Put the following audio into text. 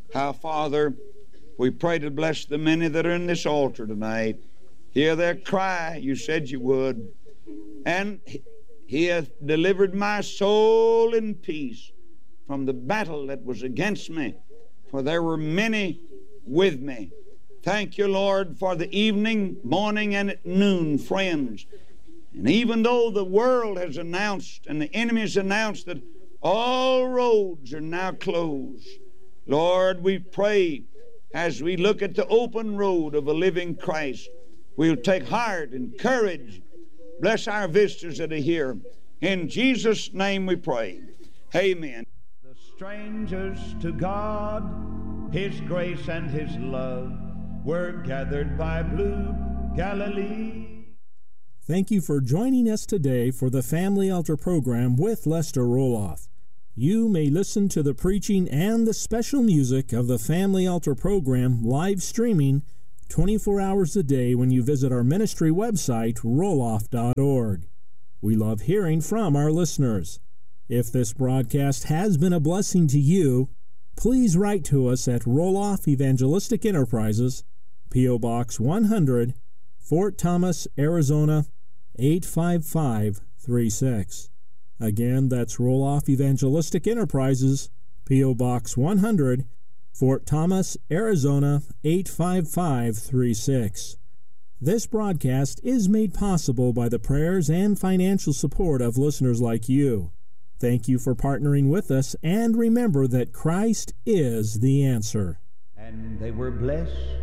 How, Father, we pray to bless the many that are in this altar tonight. Hear their cry, you said you would. And He hath delivered my soul in peace from the battle that was against me, for there were many with me. Thank you, Lord, for the evening, morning, and at noon, friends. And even though the world has announced and the enemy has announced that all roads are now closed, Lord, we pray as we look at the open road of a living Christ, we'll take heart and courage. Bless our visitors that are here. In Jesus' name we pray. Amen. The strangers to God, His grace and His love, were gathered by blue Galilee. Thank you for joining us today for the Family Altar program with Lester Roloff. You may listen to the preaching and the special music of the Family Altar program live streaming 24 hours a day when you visit our ministry website, roloff.org. We love hearing from our listeners. If this broadcast has been a blessing to you, please write to us at Roloff Evangelistic Enterprises, P.O. Box 100, Fort Thomas, Arizona, 85536. Again, that's Roloff Evangelistic Enterprises, P.O. Box 100, Fort Thomas, Arizona, 85536. This broadcast is made possible by the prayers and financial support of listeners like you. Thank you for partnering with us, and remember that Christ is the answer. And they were blessed